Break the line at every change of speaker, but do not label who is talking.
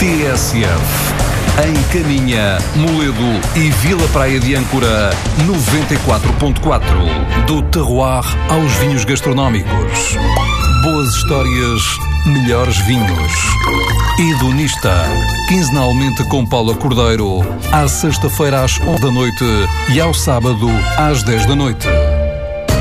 TSF. Em Caminha, Moledo e Vila Praia de Âncora, 94.4. Do terroir aos vinhos gastronómicos. Boas histórias, melhores vinhos. Hedonista, quinzenalmente com Paula Cordeiro, à sexta-feira às 11 da noite e ao sábado às 10 da noite.